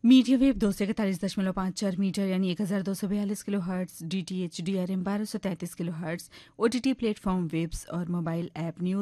medium wave 241.54 metre यानी 1242 kilo hertz, DTH DRM 1233 kilo hertz, OTT platform webs और mobile app news